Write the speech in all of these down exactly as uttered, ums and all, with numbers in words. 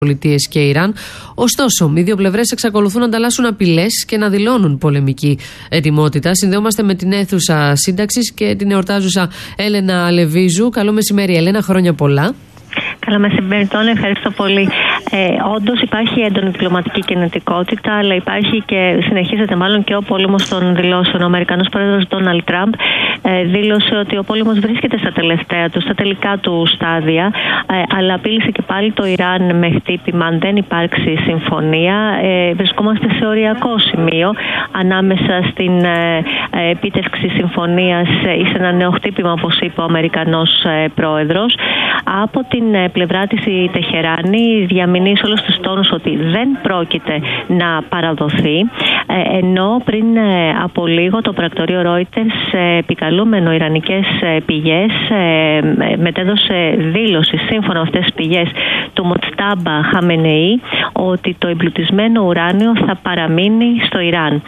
Πολιτείες και Ιράν. Ωστόσο, οι δύο πλευρές εξακολουθούν να ανταλλάσσουν απειλές και να δηλώνουν πολεμική ετοιμότητα. Συνδεόμαστε με την αίθουσα σύνταξης και την εορτάζουσα Έλενα Λεβίζου. Καλό μεσημέρι, Έλενα, χρόνια πολλά. Καλό μεσημέρι, τον ευχαριστώ πολύ. Ε, όντως υπάρχει έντονη διπλωματική κινητικότητα, αλλά υπάρχει και συνεχίζεται μάλλον και ο πόλεμος των δηλώσεων. Ο Αμερικανός πρόεδρος Ντόναλντ Τραμπ ε, δήλωσε ότι ο πόλεμος βρίσκεται στα τελευταία του, στα τελικά του στάδια, ε, αλλά απείλησε και πάλι το Ιράν με χτύπημα αν δεν υπάρξει συμφωνία. Ε, βρισκόμαστε σε οριακό σημείο ανάμεσα στην ε, ε, επίτευξη συμφωνίας ή σε ένα νέο χτύπημα, όπως είπε ο Αμερικανός ε, πρόεδρος. Από την ε, πλευρά της η Τεχεράνη διαμηνεί σε όλους τους τόνους ότι δεν πρόκειται να παραδοθεί, ε, ενώ πριν ε, από λίγο το πρακτορείο Reuters, ε, επικαλούμενο ιρανικές ε, πηγές, ε, μετέδωσε δήλωση σύμφωνα με αυτές τις πηγές του Μοτστάμπα Χαμενεή ότι το εμπλουτισμένο ουράνιο θα παραμείνει στο Ιράν.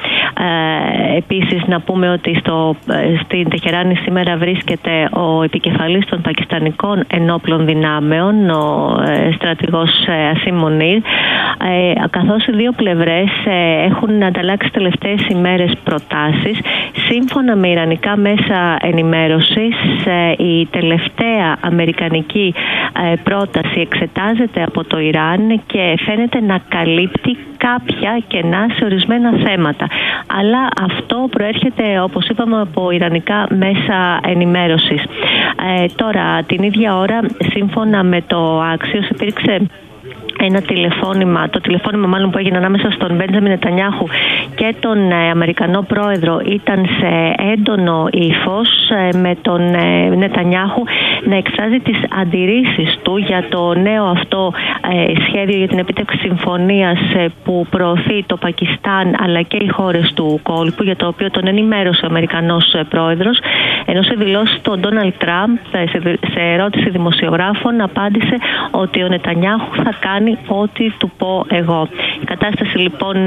Ε, επίσης να πούμε ότι στο, στην Τεχεράνη σήμερα βρίσκεται ο επικεφαλής των πακιστανικών ενόπλων δυνάμεων, ο ε, στρατηγός ε, Ασίμ Μονίρ, ε, καθώς οι δύο πλευρές ε, έχουν ανταλλάξει τελευταίες ημέρες προτάσεις. Σύμφωνα με ιρανικά μέσα ενημέρωσης, ε, η τελευταία αμερικανική ε, πρόταση εξετάζεται από το Ιράν και φαίνεται να καλύπτει κάποια κενά σε ορισμένα θέματα. Αλλά αυτό προέρχεται, όπως είπαμε, από ιρανικά μέσα ενημέρωσης. Ε, τώρα, την ίδια ώρα, σύμφωνα με το Axios, υπήρξε ένα τηλεφώνημα, το τηλεφώνημα μάλλον που έγινε ανάμεσα στον Μπέντζαμιν Νετανιάχου και τον ε, Αμερικανό πρόεδρο ήταν σε έντονο ύφος, ε, με τον ε, Νετανιάχου να εκφράζει τις αντιρρήσεις του για το νέο αυτό ε, σχέδιο για την επίτευξη συμφωνίας ε, που προωθεί το Πακιστάν αλλά και οι χώρες του κόλπου, για το οποίο τον ενημέρωσε ο Αμερικανός ε, πρόεδρος, ενώ σε δηλώσεις του Ντόναλντ Τραμπ ε, σε, σε ερώτηση δημοσιογράφων απάντησε ότι ο Νετανιάχου θα κάνει ό,τι του πω εγώ. Η κατάσταση λοιπόν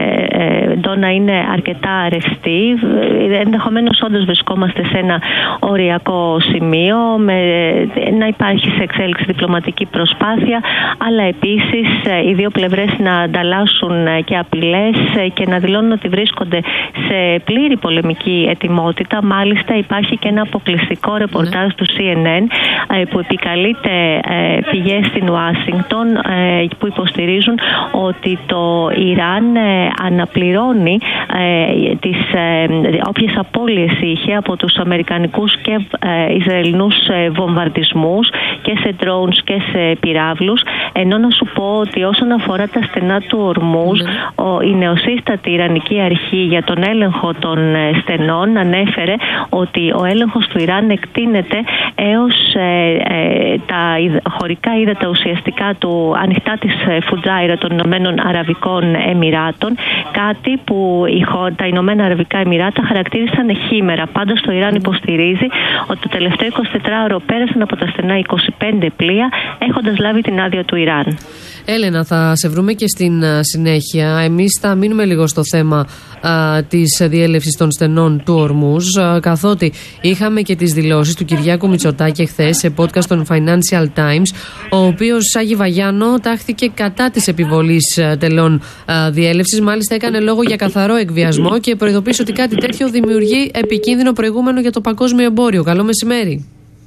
Ντόνα είναι αρκετά ρευστή. Ενδεχομένως όντως βρισκόμαστε σε ένα οριακό σημείο, με, να υπάρχει σε εξέλιξη διπλωματική προσπάθεια, αλλά επίσης οι δύο πλευρές να ανταλλάσσουν και απειλές και να δηλώνουν ότι βρίσκονται σε πλήρη πολεμική ετοιμότητα. Μάλιστα υπάρχει και ένα αποκλειστικό ρεπορτάζ του σι εν εν που επικαλείται πηγές στην Ουάσιγκτον που υποστηρίζουν ότι το Ιράν αναπληρώνει τις όποιες απώλειες είχε από τους αμερικανικούς και ισραηλινούς βομβαρδισμούς και σε drones και σε πυράβλους, ενώ να σου πω ότι όσον αφορά τα στενά του Ορμούζ, mm. η νεοσύστατη Ιρανική αρχή για τον έλεγχο των στενών ανέφερε ότι ο έλεγχος του Ιράν εκτείνεται έως ε, ε, τα χωρικά ύδατα ουσιαστικά του ανοιχτά της Φουτζάιρα των Ηνωμένων Αραβικών Εμιράτων, κάτι που τα Ηνωμένα Αραβικά Εμιράτα χαρακτήρισαν χήμερα. Πάντως το Ιράν υποστηρίζει ότι το τελευταίο εικοσιτετράωρο πέρασαν από τα στενά είκοσι πέντε πλοία, έχοντας λάβει την άδεια του Ιράν. Έλενα, θα σε βρούμε και στην συνέχεια. Εμείς θα μείνουμε λίγο στο θέμα α, της διέλευσης των στενών του Ορμούζ, α, καθότι είχαμε και τις δηλώσεις του Κυριάκου Μητσοτάκη χθες σε podcast των Financial Times, ο οποίος, Σάγη Βαγιάνο, τάχθηκε κατά της επιβολής τελών α, διέλευσης. Μάλιστα έκανε λόγο για καθαρό εκβιασμό και προειδοποίησε ότι κάτι τέτοιο δημιουργεί επικίνδυνο προηγούμενο για το παγκόσμιο εμπόριο. Καλό μεσημέρι.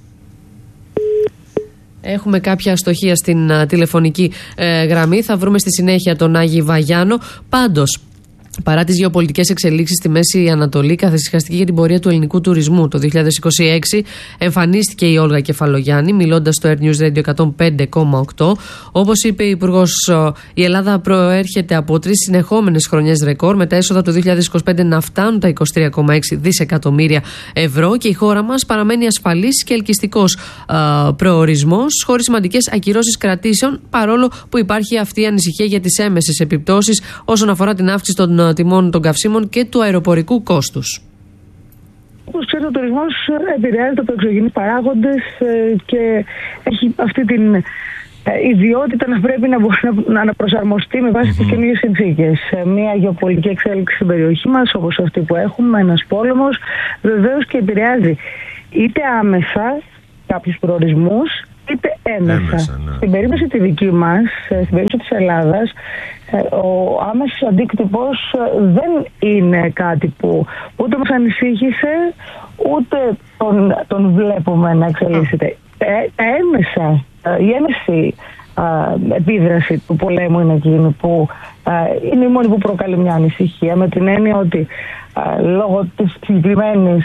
Έχουμε κάποια αστοχία στην α, τηλεφωνική ε, γραμμή. Θα βρούμε στη συνέχεια τον Άγη Βαγιάνο. Πάντως, παρά τις γεωπολιτικές εξελίξεις στη Μέση Ανατολή, καθησυχαστική για την πορεία του ελληνικού τουρισμού, το δύο χιλιάδες είκοσι έξι εμφανίστηκε η Όλγα Κεφαλογιάννη, μιλώντας στο Air News Radio εκατόν πέντε κόμμα οκτώ. Όπως είπε η Υπουργός, η Ελλάδα προέρχεται από τρεις συνεχόμενες χρονιές ρεκόρ, με τα έσοδα του δύο χιλιάδες είκοσι πέντε να φτάνουν τα είκοσι τρία κόμμα έξι δισεκατομμύρια ευρώ, και η χώρα μας παραμένει ασφαλής και ελκυστικός α, προορισμός, χωρίς σημαντικές ακυρώσεις κρατήσεων, παρόλο που υπάρχει αυτή η ανησυχία για τις έμεσες επιπτώσεις όσον αφορά την αύξηση των τιμών των καυσίμων και του αεροπορικού κόστους. Όπως ξέρετε, ο τουρισμός επηρεάζεται από εξωγενείς παράγοντες και έχει αυτή την ιδιότητα να πρέπει να, να, να προσαρμοστεί με βάση mm-hmm. τις καινούργιες συνθήκες. Μια γεωπολιτική εξέλιξη στην περιοχή μας, όπως αυτή που έχουμε, ένας πόλεμος, βεβαίως και επηρεάζει είτε άμεσα κάποιους προορισμούς, είτε έμεσα. έμεσα ναι. Στην περίπτωση τη δική μας, στην περίπτωση της Ελλάδας, ο άμεσος αντίκτυπος δεν είναι κάτι που ούτε μας ανησύχησε, ούτε τον, τον βλέπουμε να εξελίσσεται. Τα έμεσα, η έμεση επίδραση του πολέμου είναι εκείνη που είναι η μόνη που προκαλεί μια ανησυχία, με την έννοια ότι λόγω της συγκεκριμένης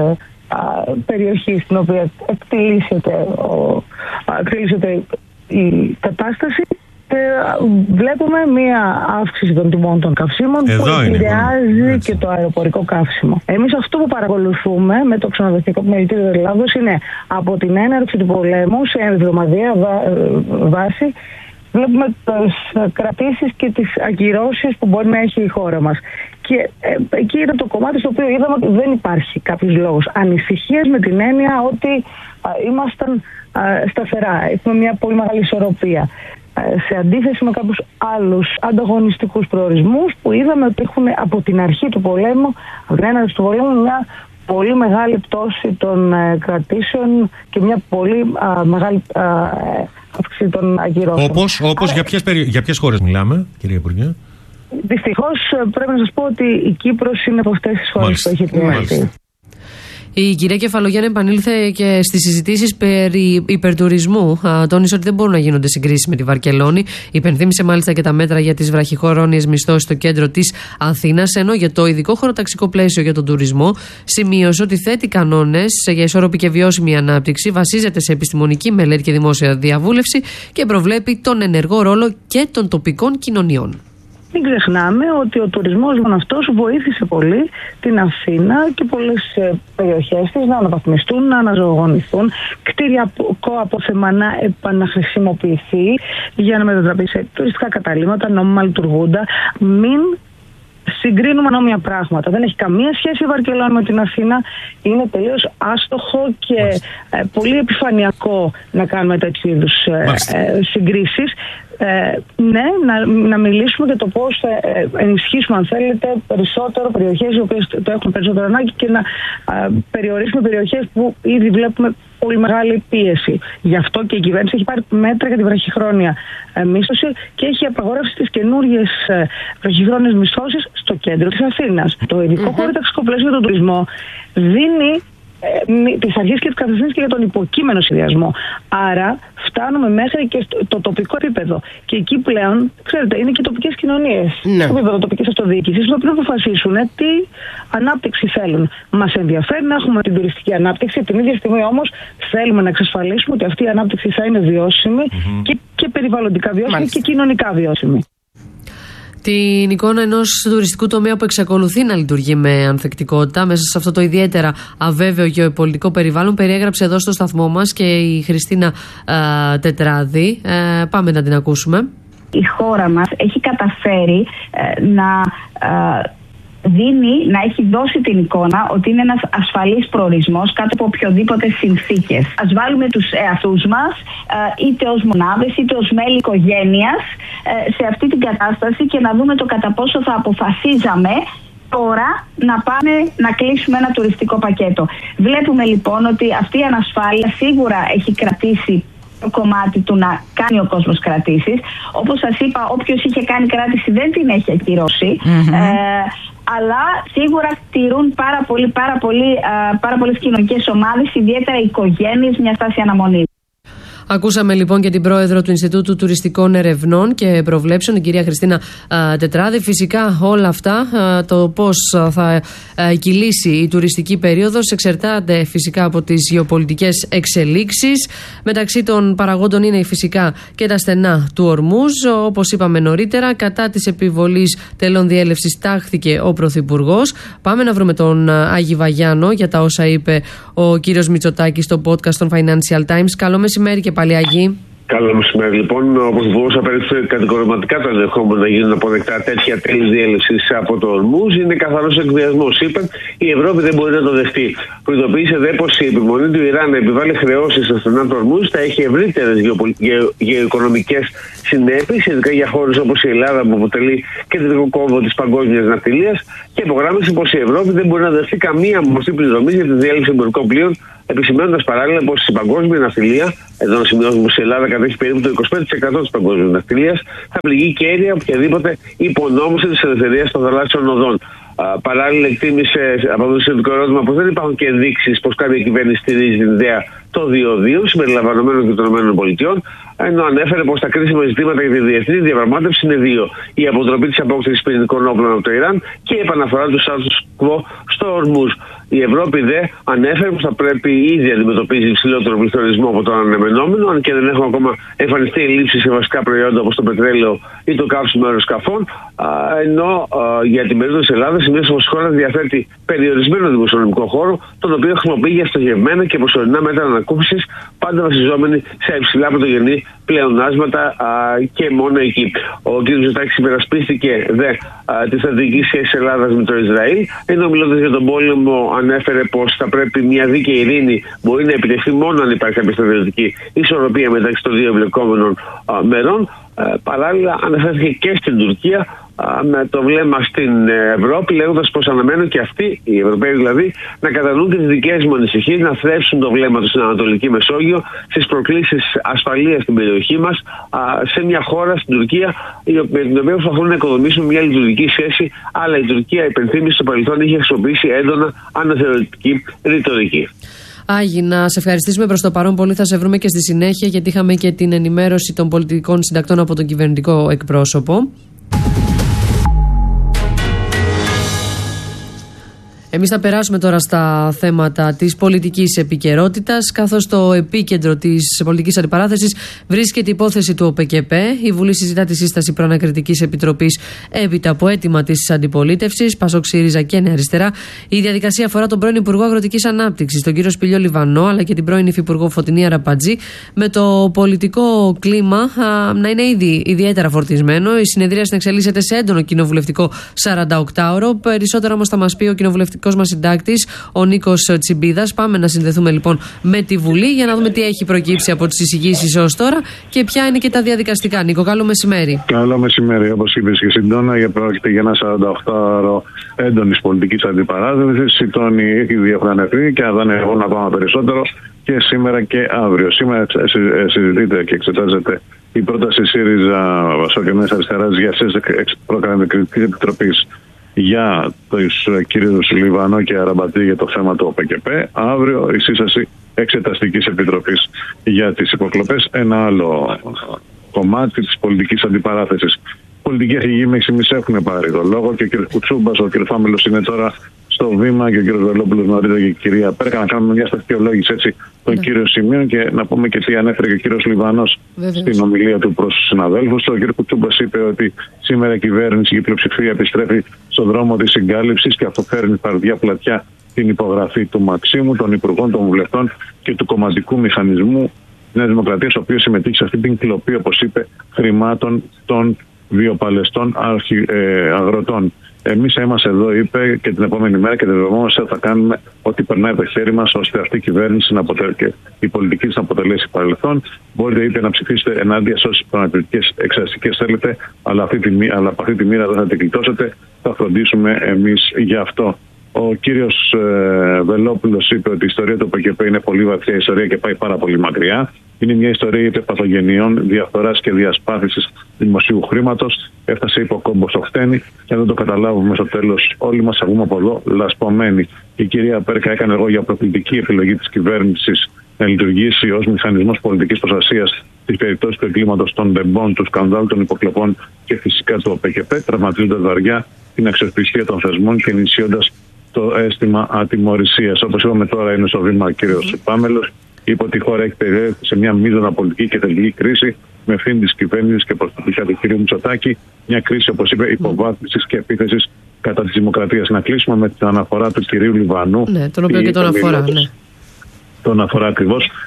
περιοχής στην οποία εκτελήσεται, εκτελήσεται η κατάσταση, βλέπουμε μία αύξηση των τιμών των καυσίμων. Εδώ που επηρεάζει και το αεροπορικό καύσιμο. Εμείς αυτό που παρακολουθούμε με το Ξενοδοχειακό Επιμελητήριο της Ελλάδος είναι από την έναρξη του πολέμου σε εβδομαδιαία βάση. Βλέπουμε τις κρατήσεις και τις ακυρώσεις που μπορεί να έχει η χώρα μας. Και ε, εκεί είναι το κομμάτι στο οποίο είδαμε ότι δεν υπάρχει κάποιος λόγος ανησυχίας, με την έννοια ότι α, ήμασταν α, σταθερά. Έχουμε μια πολύ μεγάλη ισορροπία. Σε αντίθεση με κάποιους άλλους ανταγωνιστικούς προορισμούς που είδαμε ότι έχουν από την αρχή του πολέμου, από την έναρξη του πολέμου, μια πολύ μεγάλη πτώση των ε, κρατήσεων και μια πολύ α, μεγάλη α, αύξηση των ακυρώσεων. Όπως, όπως Άρα, για, ποιες περι... για ποιες χώρες μιλάμε, κυρία Υπουργέ? Δυστυχώς πρέπει να σας πω ότι η Κύπρος είναι από αυτές τις χώρες που έχει επηρεαστεί. Η κυρία Κεφαλογιάννη επανήλθε και στις συζητήσεις περί υπερτουρισμού. Τόνισε ότι δεν μπορούν να γίνονται συγκρίσεις με τη Βαρκελόνη. Υπενθύμησε μάλιστα και τα μέτρα για τις βραχυχρόνιες μισθώσεις στο κέντρο της Αθήνας. Ενώ για το ειδικό χωροταξικό πλαίσιο για τον τουρισμό, σημείωσε ότι θέτει κανόνες για ισόρροπη και βιώσιμη ανάπτυξη, βασίζεται σε επιστημονική μελέτη και δημόσια διαβούλευση και προβλέπει τον ενεργό ρόλο και των τοπικών κοινωνιών. Μην ξεχνάμε ότι ο τουρισμός μόνο αυτός βοήθησε πολύ την Αθήνα και πολλές περιοχές της να αναβαθμιστούν, να αναζωογονηθούν, κτηριακό απόθεμα να επαναχρησιμοποιηθεί για να μετατραπεί σε τουριστικά καταλήμματα, νόμιμα λειτουργούντα. Μην συγκρίνουμε νόμια πράγματα. Δεν έχει καμία σχέση η Βαρκελόνη με την Αθήνα. Είναι τελείως άστοχο και ε, πολύ επιφανειακό να κάνουμε τέτοιου είδους ε, ε, συγκρίσεις. Ε, ναι, να, να μιλήσουμε για το πώς θα ε, ενισχύσουμε, αν θέλετε, περισσότερο περιοχές οι οποίες το έχουν περισσότερο ανάγκη και να ε, περιορίσουμε περιοχές που ήδη βλέπουμε πολύ μεγάλη πίεση. Γι' αυτό και η κυβέρνηση έχει πάρει μέτρα για τη βραχυχρόνια ε, μίσθωση και έχει απαγορεύσει τις καινούριες ε, βραχυχρόνιες μισθώσεις στο κέντρο της Αθήνας. Το ειδικό mm-hmm. χωροταξικό πλαίσιο για τον τουρισμό δίνει τις αρχές και τις κατευθύνσεις και για τον υποκείμενο σχεδιασμό. Άρα φτάνουμε μέχρι και στο το τοπικό επίπεδο. Και εκεί πλέον, ξέρετε, είναι και τοπικές κοινωνίες. Ναι. Στο επίπεδο τοπικής αυτοδιοίκησης, που πρέπει να αποφασίσουν τι ανάπτυξη θέλουν. Μας ενδιαφέρει να έχουμε την τουριστική ανάπτυξη, την ίδια στιγμή όμως θέλουμε να εξασφαλίσουμε ότι αυτή η ανάπτυξη θα είναι βιώσιμη mm-hmm. και, και περιβαλλοντικά βιώσιμη Μάλιστα. και κοινωνικά βιώσιμη. Την εικόνα ενός τουριστικού τομέα που εξακολουθεί να λειτουργεί με ανθεκτικότητα μέσα σε αυτό το ιδιαίτερα αβέβαιο γεωπολιτικό περιβάλλον περιέγραψε εδώ στο σταθμό μας και η Χριστίνα α, Τετράδη. Ε, πάμε να την ακούσουμε. Η χώρα μας έχει καταφέρει ε, να... Ε, δίνει, να έχει δώσει την εικόνα ότι είναι ένας ασφαλής προορισμός κάτω από οποιοδήποτε συνθήκες. Ας βάλουμε τους εαυτούς μας, είτε ως μονάδες είτε ως μέλη οικογένειας, σε αυτή την κατάσταση και να δούμε το κατά πόσο θα αποφασίζαμε τώρα να πάμε να κλείσουμε ένα τουριστικό πακέτο. Βλέπουμε λοιπόν ότι αυτή η ανασφάλεια σίγουρα έχει κρατήσει το κομμάτι του να κάνει ο κόσμος κρατήσεις. Όπως σας είπα, όποιος είχε κάνει κράτηση δεν την έχει ακυρώσει. Mm-hmm. Ε, αλλά σίγουρα τηρούν πάρα, πολύ, πάρα, πολύ, πάρα πολλές κοινωνικές ομάδες, ιδιαίτερα οι οικογένειες, μια στάση αναμονής. Ακούσαμε λοιπόν και την πρόεδρο του Ινστιτούτου Τουριστικών Ερευνών και Προβλέψεων, την κυρία Χριστίνα α, Τετράδη. Φυσικά όλα αυτά, α, το πώς θα α, κυλήσει η τουριστική περίοδος εξαρτάται φυσικά από τις γεωπολιτικές εξελίξεις. Μεταξύ των παραγόντων είναι φυσικά και τα στενά του Ορμούζ. Όπως είπαμε νωρίτερα, κατά της επιβολής τελών διέλευσης τάχθηκε ο Πρωθυπουργός. Πάμε να βρούμε τον Άγη Βαγιάνο για τα όσα είπε ο κύριος Μητσοτάκης στο podcast των Financial Times. Καλό μεσημέρι και πάλι, Άγη. Καλό μεσημέρι. Λοιπόν, ο Πρωθυπουργός απέριψε κατηγορηματικά το ενδεχόμενο να γίνουν αποδεκτά τέτοια τέλη διέλευση από το Ορμούζ. Είναι καθαρός εκβιασμός, είπαν. Η Ευρώπη δεν μπορεί να το δεχτεί. Προειδοποίησε δε πως η επιμονή του Ιράν να επιβάλλει χρεώσεις στα στενά του Ορμούζ θα έχει ευρύτερες γεωοικονομικές συνέπειες, ειδικά για χώρες όπως η Ελλάδα που αποτελεί κεντρικό κόμβο της παγκόσμιας ναυτιλίας, και υπογράμμισε πως η Ευρώπη δεν μπορεί να δεχτεί καμία μορφή πληρωμής για τη διέλευση εμπορικών πλοίων επισημαίνοντας παράλληλα πως η παγκόσμια ναυτιλία, εδώ να σημειώσουμε πως η Ελλάδα κατέχει περίπου το είκοσι πέντε τοις εκατό της παγκόσμιας ναυτιλίας, θα πληγεί κέρια οποιαδήποτε υπονόμωση της ελευθερίας των θαλάσσιων οδών. Uh, παράλληλα, εκτίμησε από το σχετικό ερώτημα πως δεν υπάρχουν και ενδείξεις πως κάποια κυβέρνηση στηρίζει την ιδέα των διοδίων συμπεριλαμβανομένων και των ΗΠΑ, ενώ ανέφερε πως τα κρίσιμα ζητήματα για τη διεθνή διαπραγμάτευση είναι δύο: η αποτροπή της απόκτησης πυρηνικών όπλων από το Ιράν και η επαναφορά του status quo στο Ορμούζ. Η Ευρώπη δε ανέφερε πως θα πρέπει ήδη να αντιμετωπίζει υψηλότερο πληθωρισμό από τον αναμενόμενο, αν και δεν έχουν ακόμα εμφανιστεί ελλείψεις σε βασικά προϊόντα όπως το πετρέλαιο ή το καύσιμο αεροσκαφών, ενώ α, για την περίπτωση της Ελλάδας σημαίνει πως η χώρα διαθέτει περιορισμένο δημοσιονομικό χώρο, τον οποίο χρησιμοποιεί για στοχευμένα και προσωρινά μέτρα ανακούφισης, πάντα βασιζόμενοι σε υψηλά πρωτογενή πλεονάσματα α, και μόνο εκεί. Ο κ. Μητσοτάκης υπερασπίστηκε δε τη στρατηγική σχέση της Ελλάδας με το Ισραήλ, ενώ μιλώντας για τον πόλεμο ανέφερε πως θα πρέπει μια δίκαιη ειρήνη μπορεί να επιτευχθεί μόνο αν υπάρχει κάποια στρατιωτική ισορροπία μεταξύ των δύο εμπλεκόμενων μερών. Ε, παράλληλα αναφέρθηκε και στην Τουρκία α, με το βλέμμα στην Ευρώπη, λέγοντας πως αναμένουν και αυτοί, οι Ευρωπαίοι δηλαδή, να κατανοούν τις δικές μου ανησυχίες, να θρέψουν το βλέμμα τους στην Ανατολική Μεσόγειο, στις προκλήσεις ασφαλείας στην περιοχή μας, α, σε μια χώρα, στην Τουρκία, με την οποία προσπαθούν να οικοδομήσουν μια λειτουργική σχέση, αλλά η Τουρκία, υπενθύμησε, στο παρελθόν είχε χρησιμοποιήσει έντονα αναθεωρητική ρητορική. Άγι, να σε ευχαριστήσουμε προς το παρόν πολύ. Θα σε βρούμε και στη συνέχεια, γιατί είχαμε και την ενημέρωση των πολιτικών συντακτών από τον κυβερνητικό εκπρόσωπο. Εμείς θα περάσουμε τώρα στα θέματα της πολιτικής επικαιρότητας, καθώς στο επίκεντρο της πολιτικής αντιπαράθεσης βρίσκεται η υπόθεση του ΟΠΕΚΕΠΕ. Η Βουλή συζητά τη σύσταση προανακριτικής επιτροπής έπειτα από αίτημα της αντιπολίτευσης, Πασόκ, ΣΥΡΙΖΑ και Νέα Αριστερά. Η διαδικασία αφορά τον πρώην Υπουργό Αγροτικής Ανάπτυξης, τον κύριο Σπηλιό Λιβανό, αλλά και την πρώην Υφυπουργό Φωτεινή Αραπατζή, με το πολιτικό κλίμα α, να είναι ήδη ιδιαίτερα φορτισμένο. Η συνεδρία εξελίσσεται σε έντονο κοινοβουλευτικό σαρανταοκτάωρο. Περισσότερα όμως θα μας πει ο κοινοβουλευτικός μας συντάκτης, ο Νίκος Τσιμπίδας. Πάμε να συνδεθούμε λοιπόν με τη Βουλή για να δούμε τι έχει προκύψει από τις εισηγήσεις ως τώρα και ποια είναι και τα διαδικαστικά. Νίκο, καλό μεσημέρι. Καλό μεσημέρι, όπως είπες και συντόνα, πρόκειται για ένα σαρανταοκτάωρο έντονης πολιτικής αντιπαράθεσης. Η τόνη έχει διαφρανευτεί και αν δεν έχουν ακόμα περισσότερο και σήμερα και αύριο. Σήμερα συζητείται και εξετάζεται η πρόταση ΣΥΡΙΖΑ, Πασόκ και Νέα Αριστεράς για σύσταση προανακριτικής επιτροπής για τους κυρίους Λιβανό και Αραμπατζή για το θέμα του ΟΠΕΚΕΠΕ. Αύριο η σύσταση εξεταστικής επιτροπής για τις υποκλοπές, ένα άλλο κομμάτι της πολιτικής αντιπαράθεσης. Πολιτικοί αρχηγοί μέχρι στιγμής έχουν πάρει το λόγο και ο κ. Κουτσούμπας, ο κ. Φάμελος είναι τώρα στο βήμα και ο κ. Βελόπουλος νωρίτερα και η κυρία Πέρκα. Να κάνουμε μια στοιχειολόγηση έτσι των ναι. κύριων σημείων και να πούμε και τι ανέφερε και ο κ. Λιβανός στην ομιλία του προς τους συναδέλφους. Ο κ. Κουτσούμπας είπε ότι σήμερα η κυβέρνηση και η πλειοψηφία επιστρέφει στον δρόμο της συγκάλυψης και αυτό φέρνει παρδιά πλατιά την υπογραφή του Μαξίμου, των Υπουργών, των Βουλευτών και του κομματικού μηχανισμού Νέα Δημοκρατία, ο οποίος συμμετείχε σε αυτή την κλοπή, όπως είπε, χρημάτων των βιοπαλαιστών ε, αγροτών. Εμείς είμαστε εδώ, είπε, και την επόμενη μέρα και την εβδομάδα θα κάνουμε ό,τι περνάει από το χέρι μας, ώστε αυτή η κυβέρνηση να αποτελ... και η πολιτική να αποτελέσει παρελθόν. Μπορείτε, είπε, να ψηφίσετε ενάντια σε όσες προανακριτικές εξαστικές θέλετε, αλλά, αυτή τη... αλλά από αυτή τη μοίρα δεν θα την γλιτώσετε. Θα φροντίσουμε εμείς γι' αυτό. Ο κύριος ε, Βελόπουλος είπε ότι η ιστορία του ΟΠΕΚΕΠΕ είναι πολύ βαθιά ιστορία και πάει πάρα πολύ μακριά. Είναι μια ιστορία είτε παθογενειών, διαφθοράς και διασπάθησης δημοσίου χρήματος. Έφτασε υποκόμπο στο χτένι και αν δεν το καταλάβουμε στο τέλος, όλοι μας θα βγούμε από εδώ λασπωμένοι. Η κυρία Πέρκα έκανε εγώ για προκλητική επιλογή της κυβέρνησης να λειτουργήσει ως μηχανισμός πολιτικής προστασίας στις περιπτώσεις του εγκλήματος των ντεμπών, του σκανδάλου των υποκλοπών και φυσικά του ΟΠΕΚΕΠΕ, τραυματίζοντας βαριά την αξιοπιστία των θεσμών και ενισχύοντας το αίσθημα ατιμωρησίας. Όπως είπαμε, τώρα είναι στο βήμα ο κύριος Πάμελος. Είπε ότι η χώρα έχει περιέλθει σε μια μείζωνα πολιτική και θεσμική κρίση με ευθύνη της κυβέρνησης και προστασία του κ. Μητσοτάκη. Μια κρίση, όπως είπε, υποβάθμισης και επίθεσης κατά της δημοκρατίας. Να κλείσουμε με την αναφορά του κυρίου Λιβανού. Ναι, τον οποίο και τον αφορά. Ναι. Τον αφορά ακριβώς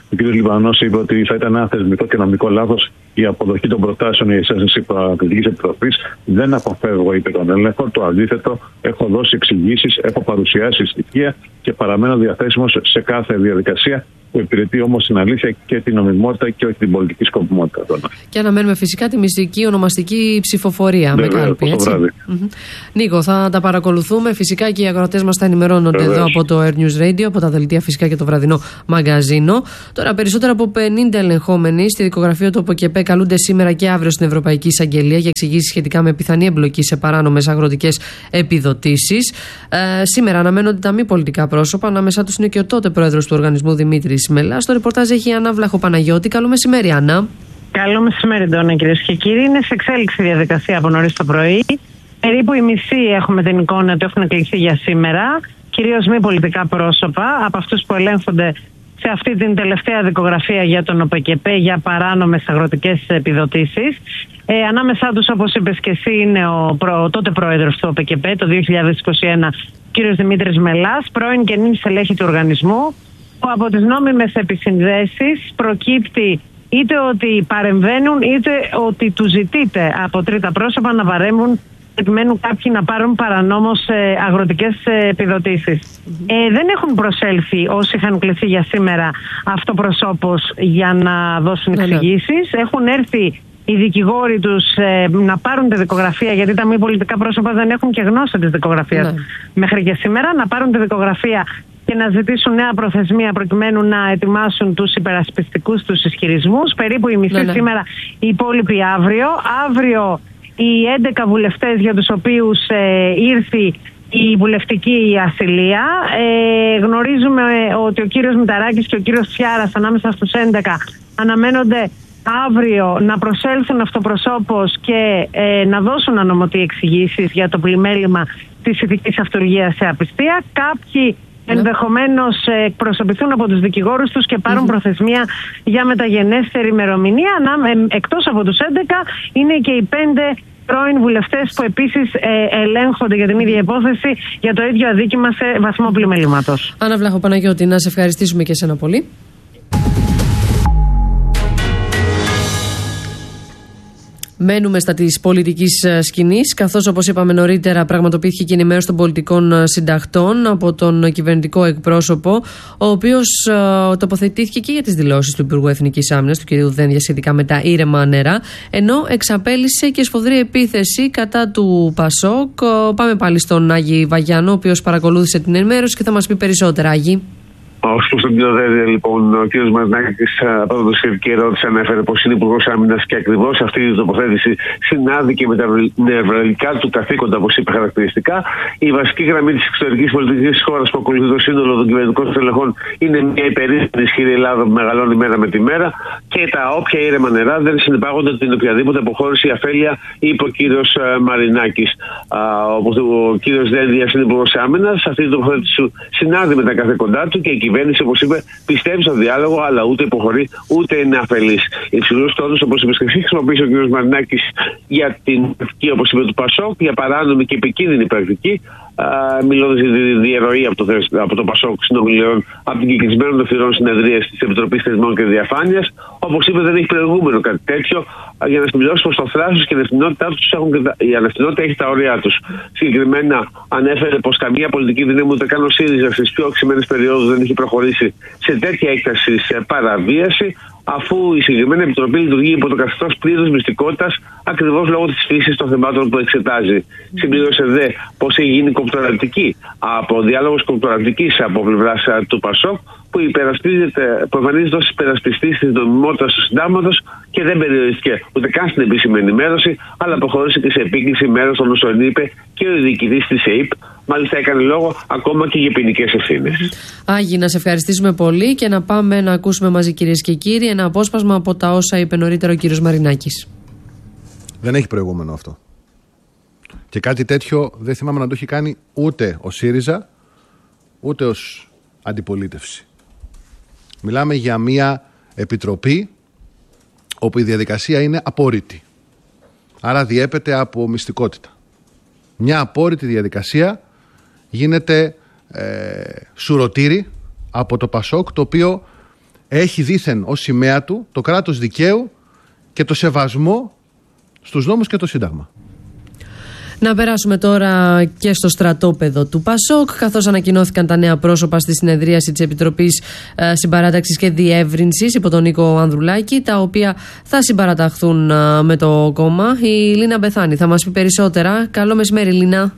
Ο κ. Λιβανός είπε ότι θα ήταν ένα θεσμικό και νομικό λάθος η αποδοχή των προτάσεων της Κριτικής Επιτροπής. Δεν αποφεύγω, είπε, τον έλεγχο. Το αντίθετο, έχω δώσει εξηγήσεις, έχω παρουσιάσει στοιχεία και παραμένω διαθέσιμος σε κάθε διαδικασία που υπηρετεί όμως την αλήθεια και την νομιμότητα και όχι την πολιτική σκοπιμότητα. Και αναμένουμε φυσικά τη μυστική ονομαστική ψηφοφορία. Βέβαια, με κάλπη, έτσι. Mm-hmm. Νίκο, θα τα παρακολουθούμε. Φυσικά και οι ακροατές μας θα ενημερώνονται Βέβαια. εδώ από το Air News Radio, από τα δελτία φυσικά και το βραδινό μαγκαζίνο. Τώρα, περισσότερα από πενήντα ελεγχόμενοι στη δικογραφία του ΟΠΕΚΕΠΕ καλούνται σήμερα και αύριο στην Ευρωπαϊκή Εισαγγελία για εξηγήσεις σχετικά με πιθανή εμπλοκή σε παράνομες αγροτικές επιδοτήσεις. Ε, σήμερα αναμένονται τα μη πολιτικά πρόσωπα. Ανάμεσά τους είναι και ο τότε πρόεδρος του οργανισμού Δημήτρης Μελάς. Το ρεπορτάζ έχει η Άννα Βλαχοπαναγιώτη. Καλό μεσημέρι, Άννα. Καλό μεσημέρι, Ντόνα, κυρίες και κύριοι. Είναι σε εξέλιξη διαδικασία από νωρίς το πρωί. Περίπου η μισή έχουμε την εικόνα ότι έχουν εκλειχθεί για σήμερα. Κυρίως μη πολιτικά πρόσωπα, από αυτούς που ελέγχονται σε αυτή την τελευταία δικογραφία για τον ΟΠΕΚΕΠΕ για παράνομες αγροτικές επιδοτήσεις. Ε, ανάμεσά τους, όπως είπες και εσύ, είναι ο, προ, ο τότε πρόεδρος του ΟΠΕΚΕΠΕ το δύο χιλιάδες είκοσι ένα, κύριος Δημήτρης Μελάς, πρώην και νυν στελέχη του οργανισμού, που από τις νόμιμες επισυνδέσεις προκύπτει είτε ότι παρεμβαίνουν είτε ότι του ζητείται από τρίτα πρόσωπα να παρέμβουν προκειμένου κάποιοι να πάρουν παρανόμως ε, αγροτικές ε, επιδοτήσεις. Mm-hmm. Ε, δεν έχουν προσέλθει όσοι είχαν κληθεί για σήμερα αυτοπροσώπως για να δώσουν mm-hmm. εξηγήσεις. Έχουν έρθει οι δικηγόροι τους ε, να πάρουν τη δικογραφία, γιατί τα μη πολιτικά πρόσωπα δεν έχουν και γνώση της δικογραφίας mm-hmm. μέχρι και σήμερα, να πάρουν τη δικογραφία και να ζητήσουν νέα προθεσμία προκειμένου να ετοιμάσουν τους υπερασπιστικούς τους ισχυρισμούς. Περίπου η μισή mm-hmm. σήμερα, οι υπόλοιποι αύριο. Αύριο οι έντεκα βουλευτές για τους οποίους ε, ήρθε η βουλευτική ασυλία. Ε, γνωρίζουμε ότι ο κύριος Μηταράκης και ο κύριος Τσιάρας ανάμεσα στους έντεκα αναμένονται αύριο να προσέλθουν αυτοπροσώπως και ε, να δώσουν ανωμοτεί εξηγήσεις για το πλημέλημα της ηθικής αυτουργίας σε απιστία. Κάποιοι ενδεχομένως εκπροσωπηθούν από τους δικηγόρους τους και πάρουν mm-hmm. προθεσμία για μεταγενέστερη ημερομηνία. Εκτός από τους έντεκα είναι και οι πέντε πρώην βουλευτές που επίσης ε, ελέγχονται για την ίδια υπόθεση, για το ίδιο αδίκημα σε βαθμό πλημελήματος. Άννα Βλαχοπαναγιώτη, να σε ευχαριστήσουμε και εσένα πολύ. Μένουμε στα της πολιτικής σκηνής, καθώς, όπως είπαμε νωρίτερα, πραγματοποιήθηκε και η ενημέρωση των πολιτικών συντακτών από τον κυβερνητικό εκπρόσωπο, ο οποίος uh, τοποθετήθηκε και για τις δηλώσεις του Υπουργού Εθνικής Άμυνας, του κ. Δένδια, σχετικά με τα ήρεμα νερά, ενώ εξαπέλυσε και σφοδρή επίθεση κατά του Πασόκ. Uh, πάμε πάλι στον Άγη Βαγιάνο, ο οποίος παρακολούθησε την ενημέρωση και θα μας πει περισσότερα. Άγη. Ως προς τον κύριο Δένδια, λοιπόν, ο κύριος Μαρινάκης, απάντοντας στη σχετική ερώτηση, ανέφερε πως είναι υπουργός άμυνας και ακριβώς αυτή η τοποθέτηση συνάδει και με τα νευραλικά του καθήκοντα, όπως είπε χαρακτηριστικά. Η βασική γραμμή της εξωτερικής πολιτικής της χώρας που ακολουθεί το σύνολο των κυβερνητικών στελεχών είναι μια υπερίσχυρη ισχυρή Ελλάδα που μεγαλώνει μέρα με τη μέρα και τα όποια ήρεμα νερά δεν συνεπάγονται την οποιαδήποτε αποχώρηση ή αφέλεια, είπε ο κύριος Μαρινάκης. Όπως ο κύριος Δένδια είναι υπουργός άμυνας, αυτή η τοποθέτηση του συνάδει με τα καθήκοντά του και η κυβέρνηση, όπως είπε, πιστεύει στο διάλογο, αλλά ούτε υποχωρεί ούτε είναι αφελής. Υψηλούς τόνους, όπως είπε και εσύ, χρησιμοποίησε ο κ. Μαρινάκης για την πρακτική, όπως είπε, του Πασόκ, για παράνομη και επικίνδυνη πρακτική, μιλώντας για τη διαρροή από το, από το Πασόκ συνομιλιών από την κυκλισμένη των θυρών συνεδρία της Επιτροπής Θεσμών και Διαφάνειας. Όπως είπε, δεν έχει προηγούμενο κάτι τέτοιο, για να συμπληρώσει πως το θράσος και η ανευθυνότητά τους έχουν και τα, η ανευθυνότητα έχει τα όρια τους. Συγκεκριμένα ανέφερε πως καμία πολιτική δύναμη, ούτε καν ο ΣΥΡΙΖΑ στις πιο οξυμένες περιόδους, δεν έχει προχωρήσει σε τέτοια έκταση σε παραβίαση, αφού η συγκεκριμένη επιτροπή λειτουργεί υπό το καθεστώς πλήρους μυστικότητας, ακριβώς λόγω της φύσης των θεμάτων που εξετάζει. Mm. Συμπλήρωσε δε πως έχει γίνει κομπτοραλτική από διάλογος κομπτοραλτικής από πλευράς του Πασόκ, που υπερασπίζεται, που εμφανίζεται ως υπερασπιστής της νομιμότητας του συντάγματος και δεν περιορίστηκε ούτε καν στην επίσημη ενημέρωση, αλλά προχώρησε και σε επίκληση μέρος των όσων είπε και ο διοικητής της ΕΕΠ. Μάλιστα έκανε λόγο ακόμα και για ποινικές ευθύνες. Άγι, να σε ευχαριστήσουμε πολύ και να πάμε να ακούσουμε μαζί, κυρίες και κύριοι, ένα απόσπασμα από τα όσα είπε νωρίτερα ο κύριος Μαρινάκης. Δεν έχει προηγούμενο αυτό. Και κάτι τέτοιο δεν θυμάμαι να το έχει κάνει ούτε ο ΣΥΡΙΖΑ, ούτε ως αντιπολίτευση. Μιλάμε για μια επιτροπή όπου η διαδικασία είναι απόρριτη. Άρα διέπεται από μυστικότητα. Μια απόρριτη διαδικασία γίνεται ε, σουρωτήρι από το Πασόκ, το οποίο έχει δήθεν ως σημαία του το κράτος δικαίου και το σεβασμό στους νόμους και το Σύνταγμα. Να περάσουμε τώρα και στο στρατόπεδο του ΠΑΣΟΚ, καθώς ανακοινώθηκαν τα νέα πρόσωπα στη συνεδρίαση της Επιτροπής ε, Συμπαράταξης και Διεύρυνσης υπό τον Νίκο Ανδρουλάκη, τα οποία θα συμπαραταχθούν ε, με το κόμμα. Η Λίνα Μπεθάνη θα μας πει περισσότερα. Καλό μεσημέρι, Λίνα.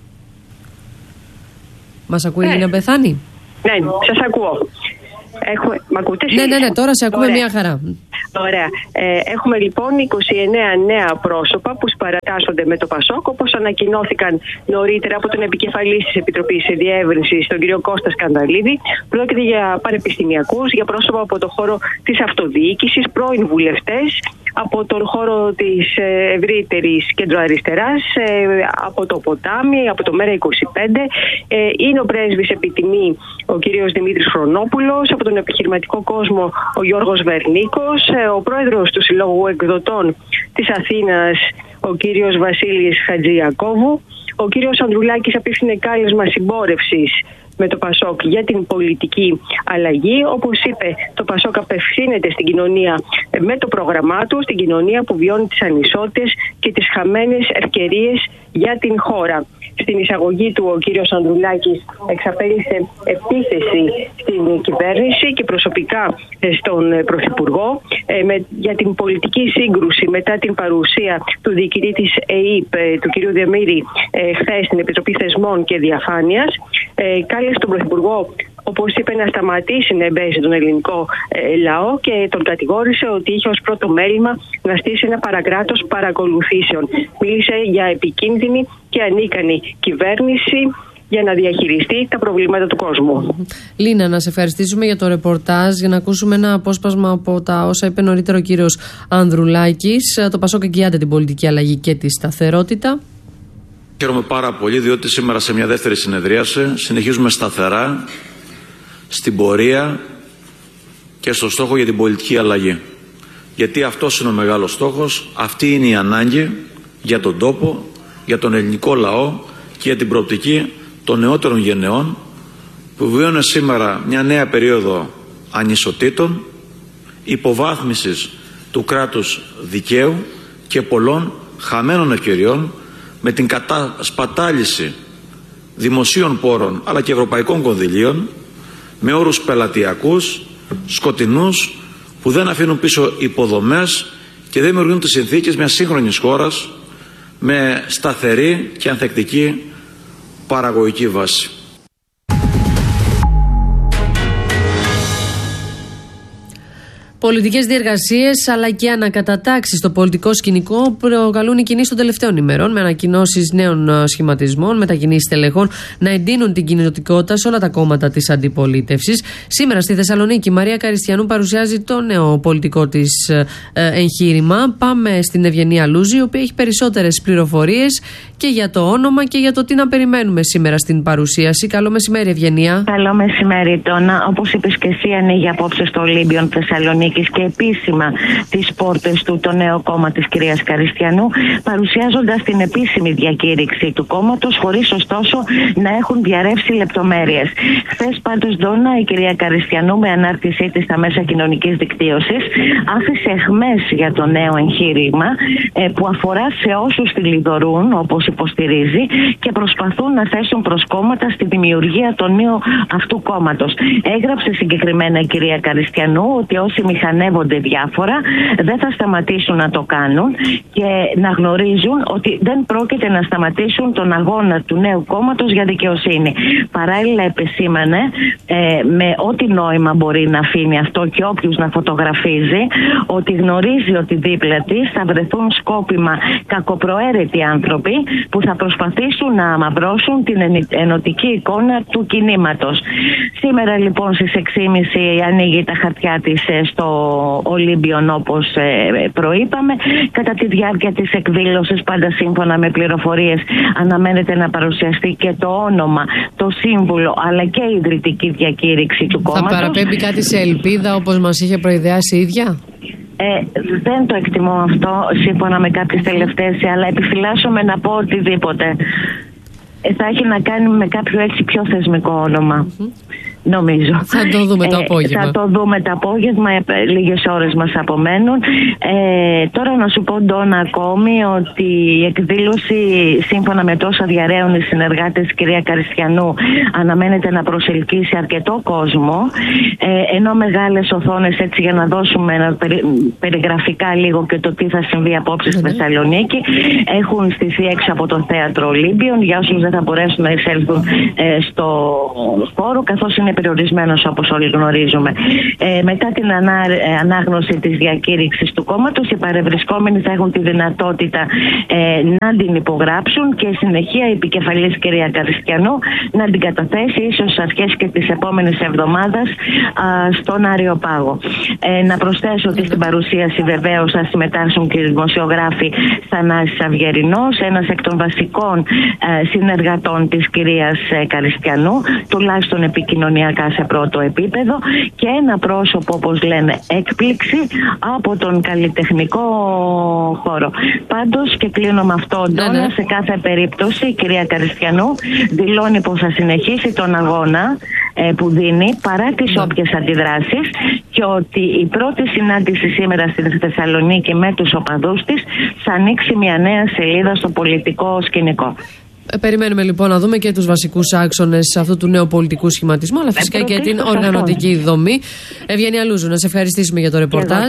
Μας ακούει η Λίνα Μπεθάνη? Ναι, σας ακούω. Έχουμε... Μ' ακούτε? Ναι, ναι, ναι, τώρα σε ακούμε. Ωραία. Μια χαρά. Ωραία. Ε, έχουμε λοιπόν είκοσι εννέα νέα πρόσωπα που συμπαρατάσσονται με το ΠΑΣΟΚ, όπως ανακοινώθηκαν νωρίτερα από τον επικεφαλής της Επιτροπής Διεύρυνσης, τον κύριο Κώστα Σκανδαλίδη. Πρόκειται για πανεπιστημιακούς, για πρόσωπα από το χώρο της αυτοδιοίκησης, πρώην βουλευτές, από τον χώρο της ευρύτερης κεντροαριστεράς, από το Ποτάμι, από το Μέρα είκοσι πέντε. Είναι ο πρέσβης επί τιμή ο κύριος Δημήτρης Χρονόπουλος, από τον επιχειρηματικό κόσμο ο Γιώργος Βερνίκος, ο πρόεδρος του Συλλόγου Εκδοτών της Αθήνας ο κύριος Βασίλης Χατζιακόβου. Ο κύριος Ανδρουλάκης απίφθινε κάλεσμα συμπόρευσης με το ΠΑΣΟΚ για την πολιτική αλλαγή. Όπως είπε, το ΠΑΣΟΚ απευθύνεται στην κοινωνία με το πρόγραμμά του, στην κοινωνία που βιώνει τις ανισότητες και τις χαμένες ευκαιρίες για την χώρα. Στην εισαγωγή του ο κύριος Ανδρουλάκης εξαπέλυσε επίθεση στην κυβέρνηση και προσωπικά στον Πρωθυπουργό ε, με, για την πολιτική σύγκρουση μετά την παρουσία του διοικητή της ΕΕΠ, του κυρίου Δεμήρη, ε, χθες στην Επιτροπή Θεσμών και Διαφάνειας. Ε, κάλεσε τον Πρωθυπουργό, όπως είπε, να σταματήσει να εμπέζει τον ελληνικό ε, λαό και τον κατηγόρησε ότι είχε ως πρώτο μέλημα να στήσει ένα παρακράτος παρακολουθήσεων. Μίλησε για επικίνδυνη και ανίκανη κυβέρνηση για να διαχειριστεί τα προβλήματα του κόσμου. Λίνα, να σε ευχαριστήσουμε για το ρεπορτάζ, για να ακούσουμε ένα απόσπασμα από τα όσα είπε νωρίτερα ο κύριος Ανδρουλάκης. Το ΠΑΣΟΚ εγγυάται την πολιτική αλλαγή και τη σταθερότητα. Χαίρομαι πάρα πολύ, διότι σήμερα σε μια δεύτερη συνεδρίαση συνεχίζουμε σταθερά στην πορεία και στο στόχο για την πολιτική αλλαγή. Γιατί αυτός είναι ο μεγάλος στόχος, αυτή είναι η ανάγκη για τον τόπο, για τον ελληνικό λαό και για την προοπτική των νεότερων γενεών που βιώνουν σήμερα μια νέα περίοδο ανισοτήτων, υποβάθμισης του κράτους δικαίου και πολλών χαμένων ευκαιριών με την κατασπατάληση δημοσίων πόρων αλλά και ευρωπαϊκών κονδυλίων με όρους πελατειακούς, σκοτεινούς, που δεν αφήνουν πίσω υποδομές και δεν δημιουργούν τις συνθήκες μιας σύγχρονης χώρας με σταθερή και ανθεκτική παραγωγική βάση. Πολιτικές διεργασίες αλλά και ανακατατάξεις στο πολιτικό σκηνικό προκαλούν οι κινήσεις των τελευταίων ημερών, με ανακοινώσεις νέων σχηματισμών, μετακινήσεις τελεχών να εντείνουν την κοινοτικότητα σε όλα τα κόμματα της αντιπολίτευσης. Σήμερα στη Θεσσαλονίκη η Μαρία Καριστιανού παρουσιάζει το νέο πολιτικό της εγχείρημα. Πάμε στην Ευγενία Λούζη, η οποία έχει περισσότερες πληροφορίες και για το όνομα και για το τι να περιμένουμε σήμερα στην παρουσίαση. Καλό μεσημέρι, Ευγενία. Καλό μεσημέρι, Τόνα. Όπως είπες και εσύ, ανοίγει απόψε στο Ολύμπιον Θεσσαλονίκη και επίσημα τις πόρτες του το νέο κόμμα της κυρίας Καριστιανού, παρουσιάζοντας την επίσημη διακήρυξη του κόμματος, χωρίς ωστόσο να έχουν διαρρεύσει λεπτομέρειες. Χθες πάντως, Ντόνα, η κυρία Καριστιανού με ανάρτησή της στα μέσα κοινωνικής δικτύωσης άφησε αιχμές για το νέο εγχείρημα ε, που αφορά σε όσους τη λιδωρούν, όπως υποστηρίζει, και προσπαθούν να θέσουν προσκόμματα στη δημιουργία του νέου αυτού κόμματος. Έγραψε συγκεκριμένα η κυρία Καριστιανού ότι όσοι μηχανεύονται διάφορα δεν θα σταματήσουν να το κάνουν και να γνωρίζουν ότι δεν πρόκειται να σταματήσουν τον αγώνα του νέου κόμματος για δικαιοσύνη. Παράλληλα επεσήμανε ε, με ό,τι νόημα μπορεί να αφήνει αυτό και όποιους να φωτογραφίζει, ότι γνωρίζει ότι δίπλα της θα βρεθούν σκόπιμα κακοπροαίρετοι άνθρωποι που θα προσπαθήσουν να αμαυρώσουν την ενωτική εικόνα του κινήματος. Σήμερα λοιπόν στις έξι και μισή ανοίγει τα χαρτιά της στο Ολύμπιον, όπως προείπαμε. Κατά τη διάρκεια της εκδήλωσης, πάντα σύμφωνα με πληροφορίες, αναμένεται να παρουσιαστεί και το όνομα, το σύμβουλο αλλά και η ιδρυτική διακήρυξη του κόμματος. Θα παραπέμπει κάτι σε ελπίδα, όπως μας είχε προειδεάσει η ίδια? Ε, δεν το εκτιμώ αυτό σύμφωνα με κάποιες τελευταίες, αλλά επιφυλάσσομαι να πω οτιδήποτε. Ε, θα έχει να κάνει με κάποιο έτσι πιο θεσμικό όνομα. Mm-hmm. νομίζω. Θα το δούμε το απόγευμα. Ε, θα το δούμε το απόγευμα, λίγες ώρες μας απομένουν. Ε, τώρα να σου πω, Ντόνα, ακόμη ότι η εκδήλωση, σύμφωνα με τόσα διαρρέουν οι συνεργάτες κυρία Καριστιανού, αναμένεται να προσελκύσει αρκετό κόσμο, ε, ενώ μεγάλες οθόνες, έτσι για να δώσουμε ένα περι, περιγραφικά λίγο και το τι θα συμβεί απόψε στη Θεσσαλονίκη, έχουν στηθεί έξω από το θέατρο Ολύμπιον για όσους δεν θα μπορέσουν να εισέλθουν ε, στο χώρο, καθώς είναι περιορισμένος όπως όλοι γνωρίζουμε. Ε, μετά την ανά, ε, ανάγνωση της διακήρυξης του κόμματος, οι παρευρισκόμενοι θα έχουν τη δυνατότητα ε, να την υπογράψουν και συνεχεία η επικεφαλής κυρία Καριστιανού να την καταθέσει ίσως στις αρχές και της επόμενης εβδομάδας α, στον Αριοπάγο. Ε, να προσθέσω ότι στην παρουσίαση βεβαίως θα συμμετάσχουν και οι δημοσιογράφοι Θανάσης Αυγερινός, ένας εκ των βασικών ε, συνεργατών της κυρίας ε, Καριστιανού, τουλάχιστον επικοινωνιακά σε πρώτο επίπεδο, και ένα πρόσωπο, όπως λένε, έκπληξη από τον καλλιτεχνικό χώρο. Πάντως, και κλείνω με αυτό, Ντόνα, ναι, ναι. σε κάθε περίπτωση η κυρία Καριστιανού δηλώνει πως θα συνεχίσει τον αγώνα ε, που δίνει παρά τις ναι. όποιες αντιδράσεις, και ότι η πρώτη συνάντηση σήμερα στην Θεσσαλονίκη με τους οπαδούς της θα ανοίξει μια νέα σελίδα στο πολιτικό σκηνικό. Ε, περιμένουμε λοιπόν να δούμε και τους βασικούς άξονες αυτού του νέου πολιτικού σχηματισμού, αλλά φυσικά ε, και την οργανωτική αυτό. δομή. Ευγενία Λούζου, να σε ευχαριστήσουμε για το ρεπορτάζ.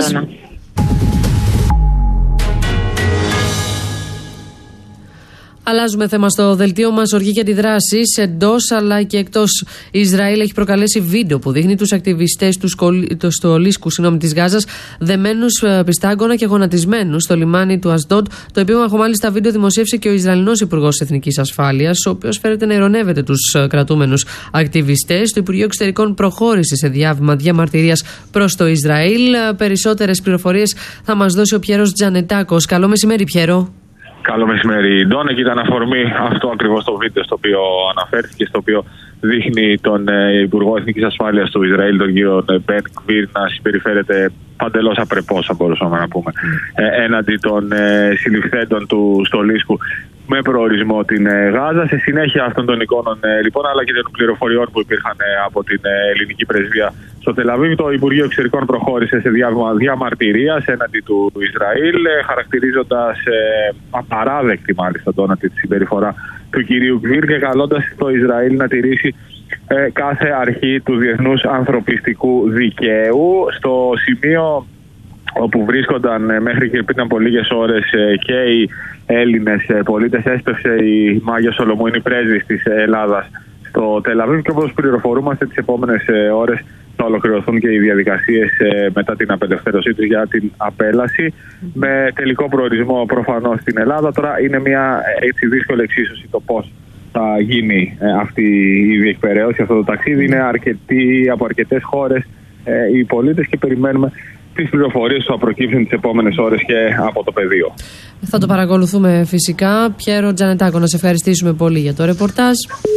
Αλλάζουμε θέμα στο δελτίο μας. Οργή και αντιδράσεις εντός αλλά και εκτός Ισραήλ έχει προκαλέσει βίντεο που δείχνει τους ακτιβιστές του στολίσκου της Γάζας δεμένους πιστάγκωνα και γονατισμένους στο λιμάνι του Ασντόντ. Το επίμαχο μάλιστα βίντεο δημοσίευσε και ο Ισραηλινός Υπουργός Εθνικής Ασφάλειας, ο οποίος φέρεται να ειρωνεύεται τους κρατούμενους ακτιβιστές. Το Υπουργείο Εξωτερικών προχώρησε σε διάβημα διαμαρτυρίας προς το Ισραήλ. Περισσότερες πληροφορίες θα μας δώσει ο Πιέρος Τζανετάκος. Καλό μεσημέρι, Πιέρο. Καλό μεσημέρι, Ντόνα, και ήταν αφορμή αυτό ακριβώς το βίντεο στο οποίο αναφέρθηκε, στο οποίο δείχνει τον ε, Υπουργό Εθνικής Ασφάλειας του Ισραήλ, τον κύριο Μπεν Γκβίρ, να συμπεριφέρεται παντελώς απρεπώς, θα μπορούσαμε να πούμε, ε, έναντι των ε, συλληφθέντων του στολίσκου με προορισμό την ε, Γάζα. Σε συνέχεια αυτών των εικόνων ε, λοιπόν, αλλά και των πληροφοριών που υπήρχαν ε, από την ε, ελληνική πρεσβεία στο Τελαβίβ, το Υπουργείο Εξωτερικών προχώρησε σε διάβημα διαμαρτυρίας έναντι του Ισραήλ, ε, χαρακτηρίζοντας ε, απαράδεκτη μάλιστα τώρα τη συμπεριφορά του κυρίου Γκβίρ και καλώντας το Ισραήλ να τηρήσει ε, κάθε αρχή του διεθνούς ανθρωπιστικού δικαίου. Στο σημείο όπου βρίσκονταν ε, μέχρι και πριν από λίγες ώρες ε, και οι Έλληνες ε, πολίτες, έσπευσε η Μάγια Σολομούνη, πρέσβης της Ελλάδας στο Τελαβίβ, και όπως πληροφορούμαστε τις επόμενες ε, ώρες θα ολοκληρωθούν και οι διαδικασίες ε, μετά την απελευθέρωσή τους για την απέλαση, mm-hmm. με τελικό προορισμό προφανώς στην Ελλάδα. Τώρα είναι μια έτσι δύσκολη εξίσωση το πώς θα γίνει ε, αυτή η διεκπαιρέωση, αυτό το ταξίδι. Είναι αρκετοί, από αρκετές χώρες ε, οι πολίτες, και περιμένουμε τις πληροφορίες που θα προκύψουν τις επόμενες ώρες και από το πεδίο. Θα το παρακολουθούμε φυσικά. Πιέρο Τζανετάκο, να σε ευχαριστήσουμε πολύ για το ρεπορτάζ.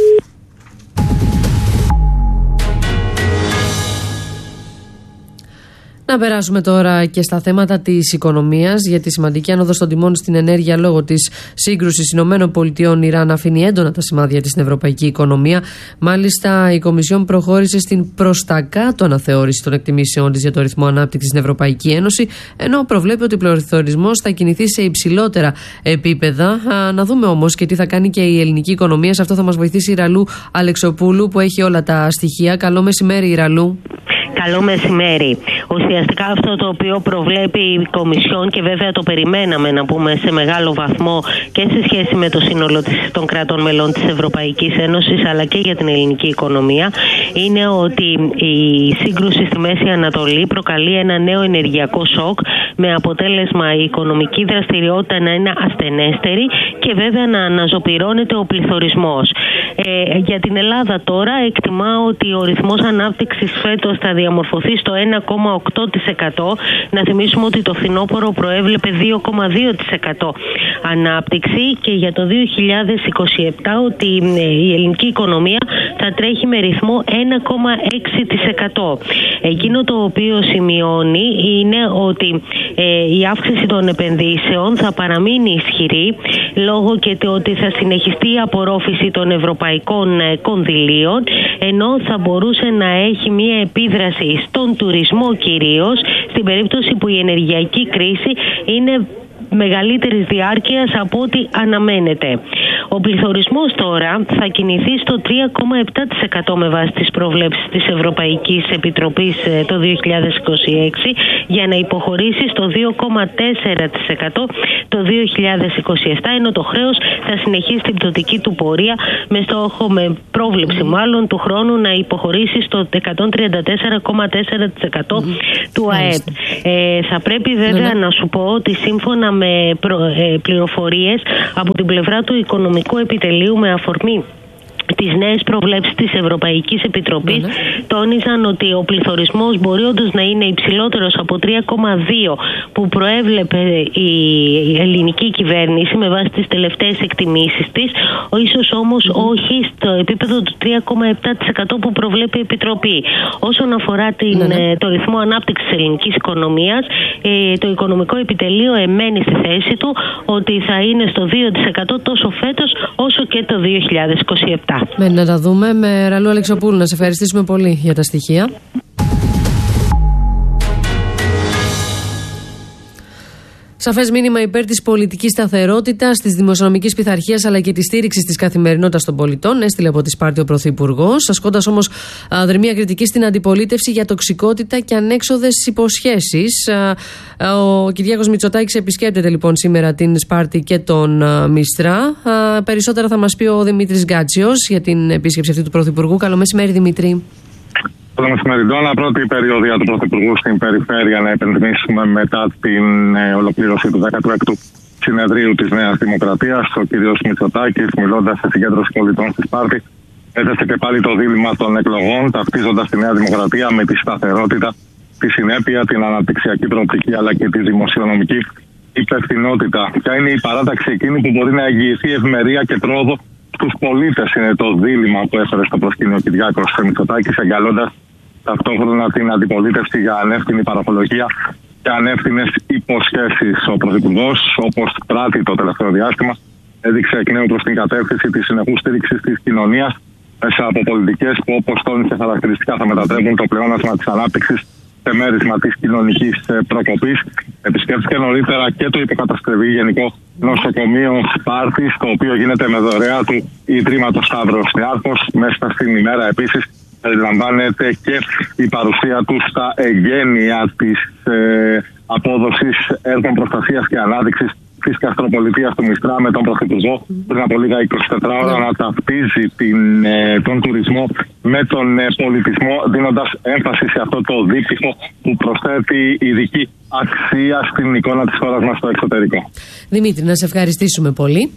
Να περάσουμε τώρα και στα θέματα της οικονομίας, γιατί η σημαντική άνοδος των τιμών στην ενέργεια λόγω της σύγκρουσης ΗΠΑ-Ιράν αφήνει έντονα τα σημάδια της στην ευρωπαϊκή οικονομία. Μάλιστα, η Κομισιόν προχώρησε στην προς τα κάτω αναθεώρηση των εκτιμήσεών της για το ρυθμό ανάπτυξης στην Ευρωπαϊκή Ένωση, ενώ προβλέπει ότι ο πληθωρισμός θα κινηθεί σε υψηλότερα επίπεδα. Να δούμε όμως και τι θα κάνει και η ελληνική οικονομία. Σε αυτό θα μας βοηθήσει η Ραλού Αλεξοπούλου, που έχει όλα τα στοιχεία. Καλό μεσημέρι, η Ραλού. Καλό μεσημέρι. Ουσιαστικά αυτό το οποίο προβλέπει η Κομισιόν, και βέβαια το περιμέναμε να πούμε σε μεγάλο βαθμό και σε σχέση με το σύνολο των κρατών μελών της Ευρωπαϊκής Ένωσης, αλλά και για την ελληνική οικονομία, είναι ότι η σύγκρουση στη Μέση Ανατολή προκαλεί ένα νέο ενεργειακό σοκ, με αποτέλεσμα η οικονομική δραστηριότητα να είναι ασθενέστερη και βέβαια να αναζωπυρώνεται ο πληθωρισμός. Ε, για την Ελλάδα τώρα εκτιμά ότι ο ρυθμός ανάπτυξης φέτος θα διαμορφωθεί διαμορφωθεί στο ένα κόμμα οκτώ τοις εκατό. Να θυμίσουμε ότι το φθινόπωρο προέβλεπε δύο κόμμα δύο τοις εκατό ανάπτυξη και για το δύο χιλιάδες είκοσι επτά ότι η ελληνική οικονομία θα τρέχει με ρυθμό ένα κόμμα έξι τοις εκατό. Εκείνο το οποίο σημειώνει είναι ότι ε, η αύξηση των επενδύσεων θα παραμείνει ισχυρή λόγω και το ότι θα συνεχιστεί η απορρόφηση των ευρωπαϊκών ε, κονδυλίων, ενώ θα μπορούσε να έχει μία επίδραση στον τουρισμό κυρίως στην περίπτωση που η ενεργειακή κρίση είναι μεγαλύτερης διάρκειας από ό,τι αναμένεται. Ο πληθωρισμός τώρα θα κινηθεί στο τρία κόμμα επτά τοις εκατό με βάση τις προβλέψεις της Ευρωπαϊκής Επιτροπής το δύο χιλιάδες είκοσι έξι για να υποχωρήσει στο δύο κόμμα τέσσερα τοις εκατό το δύο χιλιάδες είκοσι επτά, ενώ το χρέος θα συνεχίσει την πτωτική του πορεία με στόχο, με πρόβλεψη μάλλον του χρόνου να υποχωρήσει στο εκατόν τριάντα τέσσερα κόμμα τέσσερα τοις εκατό του ΑΕΠ. Ε, θα πρέπει βέβαια να σου πω ότι σύμφωνα με πληροφορίες από την πλευρά του Οικονομικού Επιτελείου με αφορμή τις νέες προβλέψεις της Ευρωπαϊκής Επιτροπής, ναι, ναι. τόνιζαν ότι ο πληθωρισμός μπορεί όντως να είναι υψηλότερος από τρία κόμμα δύο που προέβλεπε η ελληνική κυβέρνηση με βάση τις τελευταίες εκτιμήσεις της, ίσως όμως mm-hmm. όχι στο επίπεδο του τρία κόμμα επτά τοις εκατό που προβλέπει η Επιτροπή. Όσον αφορά την, ναι, ναι. το ρυθμό ανάπτυξης της ελληνικής οικονομίας, το Οικονομικό Επιτελείο εμένει στη θέση του ότι θα είναι στο δύο τοις εκατό τόσο φέτος όσο και το δύο χιλιάδες είκοσι επτά. Με να τα δούμε. Με Ραλού Αλεξοπούλου, να σε ευχαριστήσουμε πολύ για τα στοιχεία. Σαφές μήνυμα υπέρ της πολιτικής σταθερότητας, της δημοσιονομικής πειθαρχίας αλλά και της στήριξης της καθημερινότητας των πολιτών έστειλε από τη Σπάρτη ο Πρωθυπουργός, ασκώντας όμως δρυμία κριτική στην αντιπολίτευση για τοξικότητα και ανέξοδες υποσχέσεις. Ο Κυριάκος Μητσοτάκης επισκέπτεται λοιπόν σήμερα την Σπάρτη και τον Μιστρά. Περισσότερα θα μας πει ο Δημήτρης Γκάτσιος για την επίσκεψη αυτή του Πρωθυπουργού. Καλό μεσημέρι, Δημήτρη. Καλό μεσημέρι, Ντόνα. Πρώτη περιοδία του Πρωθυπουργού στην περιφέρεια, να υπενθυμίσουμε, μετά την ε, ολοκλήρωση του δέκατου έκτου συνεδρίου της Νέας Δημοκρατίας. Ο κ. Μητσοτάκης, μιλώντας σε συγκέντρωση πολιτών στη Σπάρτη, έθεσε και πάλι το δίλημμα των εκλογών, ταυτίζοντας τη Νέα Δημοκρατία με τη σταθερότητα, τη συνέπεια, την αναπτυξιακή προοπτική αλλά και τη δημοσιονομική υπευθυνότητα. Ποια είναι η παράταξη εκείνη που μπορεί να εγγυηθεί ευημερία και πρόοδο στους πολίτες, είναι το δίλημμα που έφερε στο προσκήνιο ο Κυριάκος Μητσοτάκης, εγκαλώντας ταυτόχρονα την αντιπολίτευση για ανεύθυνη παραπολογία και ανεύθυνες υποσχέσεις. Ο Πρωθυπουργός, όπως πράττει το τελευταίο διάστημα, έδειξε εκ νέου προς την κατεύθυνση της συνεχούς στήριξης της κοινωνίας μέσα από πολιτικές που, όπως τόνισε χαρακτηριστικά, θα μετατρέπουν το πλεόνασμα της ανάπτυξης σε μέρισμα της κοινωνικής προκοπής. Επισκέφθηκε νωρίτερα και το υποκατασκευή Γενικό Νοσοκομείο Σπάρτης, το οποίο γίνεται με δωρεά του Ιδρύματος Σταύρος Νιάρχος. Μέσα στην ημέρα επίσης περιλαμβάνεται και η παρουσία του στα εγγένεια της ε, απόδοσης έργων προστασίας και ανάδειξης της Καστροπολιτείας του Μιστρά, με τον Πρωθυπουργό πριν από λίγα είκοσι τέσσερις ώρα να ταυτίζει την, ε, τον τουρισμό με τον ε, πολιτισμό, δίνοντας έμφαση σε αυτό το δίπτυχο που προσθέτει ειδική αξία στην εικόνα της χώρας μας στο εξωτερικό. Δημήτρη, να σε ευχαριστήσουμε πολύ.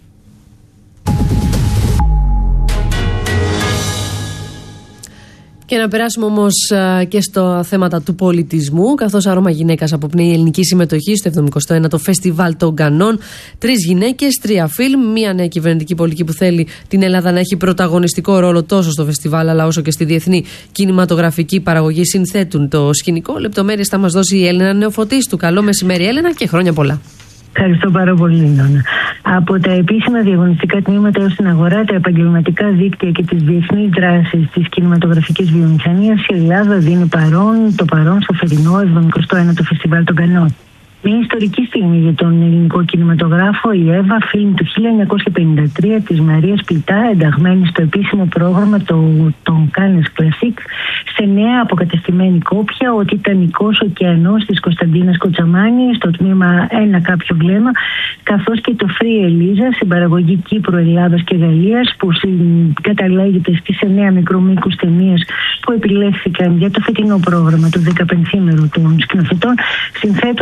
Και να περάσουμε όμως και στο θέματα του πολιτισμού, καθώς Άρωμα Γυναίκας αποπνέει η ελληνική συμμετοχή στο εβδομηκοστό ένατο Φεστιβάλ των Κανών. Τρεις γυναίκες, τρία φιλμ, μια νέα κυβερνητική πολιτική που θέλει την Ελλάδα να έχει πρωταγωνιστικό ρόλο τόσο στο φεστιβάλ αλλά όσο και στη διεθνή κινηματογραφική παραγωγή συνθέτουν το σκηνικό. Λεπτομέρειες θα μας δώσει η Έλενα Νεοφωτίστου. Καλό μεσημέρι, Έλενα, και χρόνια πολλά. Ευχαριστώ πάρα πολύ, Νόνα. Από τα επίσημα διαγωνιστικά τμήματα έως την αγορά, τα επαγγελματικά δίκτυα και τις διεθνείς δράσεις της κινηματογραφικής βιομηχανίας, η Ελλάδα δίνει παρόν, το παρόν στο φετινό εβδομηκοστό ένατο Φεστιβάλ των Κανών. Μια ιστορική στιγμή για τον ελληνικό κινηματογράφο, η Εύα, φιλμ του χίλια εννιακόσια πενήντα τρία της Μαρίας Πλητά, ενταγμένη στο επίσημο πρόγραμμα των Cannes Classic, σε νέα αποκατεστημένη κόπια, ο Τιτανικός ωκεανός της Κωνσταντίνας Κοτσαμάνη, στο τμήμα Ένα κάποιο βλέμμα, καθώς και το Free Eliza, συμπαραγωγή Κύπρου, Ελλάδας και Γαλλίας, που καταλέγεται στις εννέα μικρομήκους ταινίες που επιλέχθηκαν για το φετινό πρόγραμμα του δεκαπενθήμερου των σκηνοθετών, συνθέτουν το παζ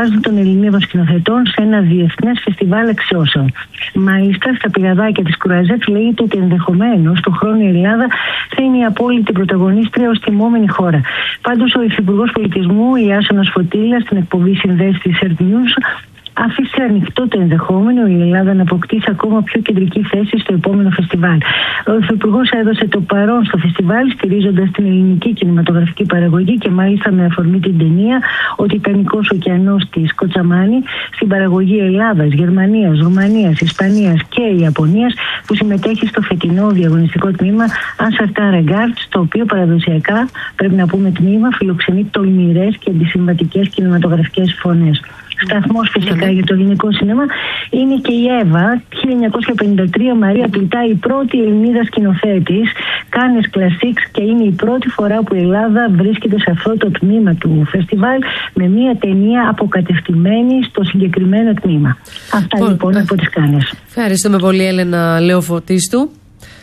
φεστιβάλ των Ελληνίδων σκηνοθετών σε ένα διεθνές φεστιβάλ αξιώσεων. Μάλιστα, στα πηγαδάκια της Κουραζέτ λέγεται ότι ενδεχομένως του χρόνου η Ελλάδα θα είναι η απόλυτη πρωταγωνίστρια ως τιμόμενη χώρα. Πάντως, ο Υφυπουργός Πολιτισμού Ιάσονας Φωτήλας στην εκπομπή Συνδέσεις της Earth News άφησε ανοιχτό το ενδεχόμενο η Ελλάδα να αποκτήσει ακόμα πιο κεντρική θέση στο επόμενο φεστιβάλ. Ο Υφυπουργός έδωσε το παρόν στο φεστιβάλ, στηρίζοντας την ελληνική κινηματογραφική παραγωγή και μάλιστα με αφορμή την ταινία «Ο Τιτανικός ωκεανός» της Κοτσαμάνη, στην παραγωγή Ελλάδας, Γερμανίας, Ρουμανίας, Ισπανίας και Ιαπωνίας, που συμμετέχει στο φετινό διαγωνιστικό τμήμα Uncharted Regards, το οποίο παραδοσιακά, πρέπει να πούμε, τμήμα φιλοξενεί τολμηρές και αντισυμβατικές κινηματογραφικές φωνές. Σταθμός φυσικά mm-hmm. για το ελληνικό σινέμα είναι και η Εύα, χίλια εννιακόσια πενήντα τρία, Μαρία Πλητά, η πρώτη Ελληνίδα σκηνοθέτης, Κάνες Κλασίξ, και είναι η πρώτη φορά που η Ελλάδα βρίσκεται σε αυτό το τμήμα του φεστιβάλ με μια ταινία αποκατευτημένη στο συγκεκριμένο τμήμα. Αυτά oh, λοιπόν oh. από τις Κάνες. Ευχαριστούμε πολύ, Έλενα Λεοφωτίστου.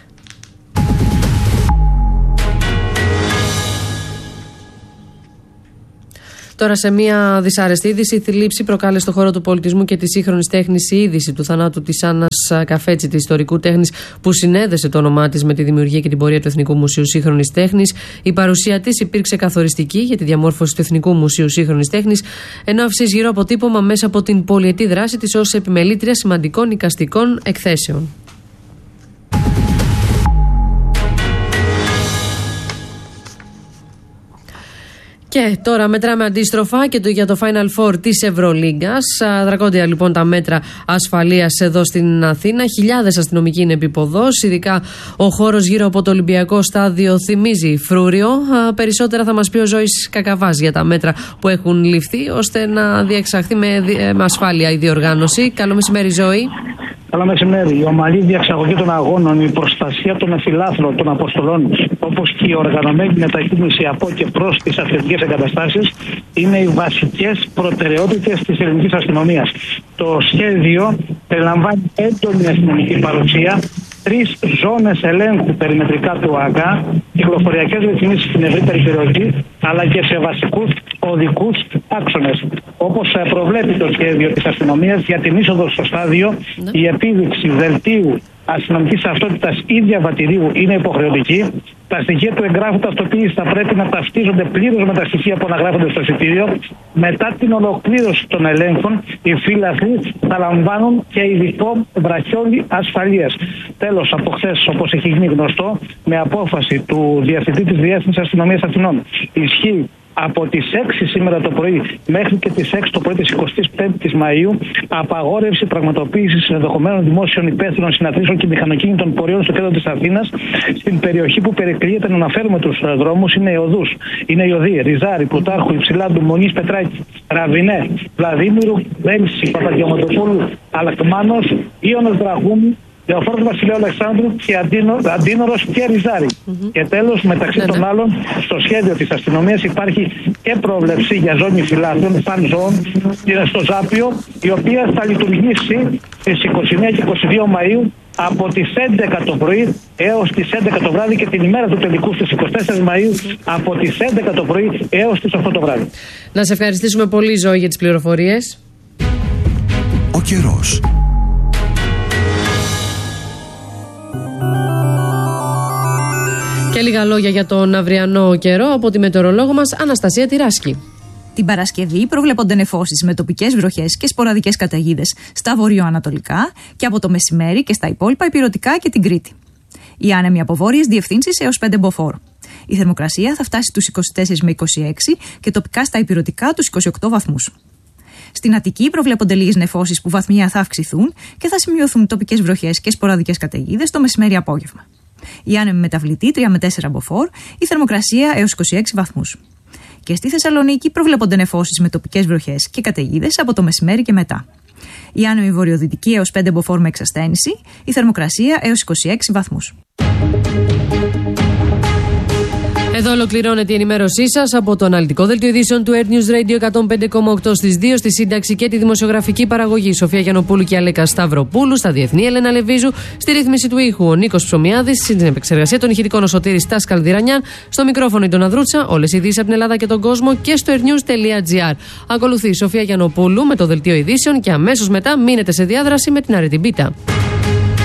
Τώρα, σε μια δυσάρεστη είδηση, η θλίψη προκάλεσε στον χώρο του πολιτισμού και τη σύγχρονη τέχνη η είδηση του θανάτου της Άννας Καφέτσι, της ιστορικού τέχνης που συνέδεσε το όνομά της με τη δημιουργία και την πορεία του Εθνικού Μουσείου Σύγχρονης Τέχνης. Η παρουσία της υπήρξε καθοριστική για τη διαμόρφωση του Εθνικού Μουσείου Σύγχρονης Τέχνης, ενώ άφησε ισχυρό αποτύπωμα μέσα από την πολυετή δράση της ως επιμελήτρια σημαντικών εικαστικών εκθέσεων. Και τώρα μετράμε αντίστροφα και το, για το Final Four της Ευρωλίγκας. Δρακόντια λοιπόν τα μέτρα ασφαλείας εδώ στην Αθήνα. Χιλιάδες αστυνομικοί είναι επίποδος. Ειδικά ο χώρος γύρω από το Ολυμπιακό στάδιο θυμίζει φρούριο. Περισσότερα θα μας πει ο Ζώης Κακαβάς για τα μέτρα που έχουν ληφθεί ώστε να διεξαχθεί με, με ασφάλεια η διοργάνωση. Καλό μεσημέρι, Ζώη. Καλό μεσημέρι. Η ομαλή διαξαγωγή των αγώνων, η προστασία των εφυλάθλων των αποστολών, όπως και η οργανωμένη μετακίνηση από και προς τις αθλητικές εγκαταστάσεις, είναι οι βασικές προτεραιότητες της ελληνικής αστυνομίας. Το σχέδιο περιλαμβάνει έντονη αστυνομική παρουσία, τρεις ζώνες ελέγχου περιμετρικά του ΟΑΚΑ, κυκλοφοριακές ρυθμίσεις στην ευρύτερη περιοχή, αλλά και σε βασικούς οδικούς άξονες. Όπως προβλέπει το σχέδιο της αστυνομίας για την είσοδο στο στάδιο, ναι. η επίδειξη δελτίου αστυνομικής ταυτότητας ή διαβατηρίου είναι υποχρεωτική. Τα στοιχεία του εγγράφου ταυτοποίησης θα πρέπει να ταυτίζονται πλήρως με τα στοιχεία που αναγράφονται στο εισιτήριο. Μετά την ολοκλήρωση των ελέγχων, οι φύλαθλοι θα λαμβάνουν και ειδικό βραχιόλι ασφαλείας. Τέλος, από χθες, όπως έχει γίνει γνωστό, με απόφαση του Διευθυντή της Διεύθυνσης Αστυνομίας Αθηνών, ισχύει από τις έξι σήμερα το πρωί μέχρι και τις έξι το πρωί της εικοστής πέμπτης Μαΐου απαγόρευση πραγματοποίησης ενδεχομένων δημόσιων υπεύθυνων συναθρήσεων και μηχανοκίνητων πορείων στο κέντρο της Αθήνας, στην περιοχή που περικλείεται. Να αναφέρουμε τους δρόμους: είναι οι οδούς, είναι η οδοί Ριζάρη, Πλουτάρχου, Υψηλάντου, Μονής, Πετράκη, Ραβινέ, Βλαδίμηρου, Βέλση, Παπαγεωματοπούλου, Αλακτμάνος, Ίωνος Δραγούμη, Λεωφόρος Βασιλείου Αλεξάνδρου και Αντίνορος και Ριζάρη. Mm-hmm. Και τέλος, μεταξύ των άλλων, στο σχέδιο της αστυνομίας υπάρχει και πρόβλεψη για ζώνη φυλάτων, φαν ζώων, στο Ζάπιο, η οποία θα λειτουργήσει στις είκοσι μία και είκοσι δύο Μαΐου από τις έντεκα το πρωί έως τις έντεκα το βράδυ, και την ημέρα του τελικού στις εικοστή τέταρτη Μαΐου από τις έντεκα το πρωί έως τις οκτώ το βράδυ. Να σε ευχαριστήσουμε πολύ, Ζωή, για τις πληροφορίες. Ο καιρός. Και λίγα λόγια για τον αυριανό καιρό από τη μετεωρολόγο μας Αναστασία Τυράσκη. Την Παρασκευή προβλέπονται νεφώσεις με τοπικές βροχές και σποραδικές καταιγίδες στα βορειοανατολικά και από το μεσημέρι και στα υπόλοιπα Ηπειρωτικά και την Κρήτη. Οι άνεμοι από βόρειες διευθύνσεις έως πέντε μποφόρ. Η θερμοκρασία θα φτάσει στους είκοσι τέσσερα με είκοσι έξι και τοπικά στα Ηπειρωτικά τους είκοσι οκτώ βαθμούς. Στην Αττική προβλέπονται λίγες νεφώσεις που βαθμία θα αυξηθούν και θα σημειωθούν τοπικές βροχές και σποραδικές καταιγίδες το μεσημέρι απόγευμα. Η άνεμη μεταβλητή τρία με τέσσερα μποφόρ, η θερμοκρασία έως είκοσι έξι βαθμούς. Και στη Θεσσαλονίκη προβλέπονται νεφώσεις με τοπικές βροχές και καταιγίδες από το μεσημέρι και μετά. Η άνεμη βορειοδυτική έως πέντε μποφόρ με εξασθένηση, η θερμοκρασία έως είκοσι έξι βαθμούς. Εδώ ολοκληρώνεται η ενημέρωσή σας από το αναλυτικό δελτίο ειδήσεων του Air News Radio εκατόν πέντε κόμμα οκτώ στις δύο, στη σύνταξη και τη δημοσιογραφική παραγωγή Σοφία Γιαννοπούλου και Αλέκα Σταυροπούλου, στα διεθνή Έλενα Λεβίζου, στη ρύθμιση του ήχου ο Νίκος Ψωμιάδης, στην επεξεργασία των ηχητικών ο Σωτήρης Τάς Καλδυρανιάν, στο μικρόφωνο η Ντόνα Δρούτσα, όλες οι ειδήσεις από την Ελλάδα και τον κόσμο και στο airnews.gr. Ακολουθεί η Σοφία Γιαννοπούλου με το δελτίο ειδήσεων και αμέσως μετά μείνετε σε διάδραση με την Αρετιμπίτα.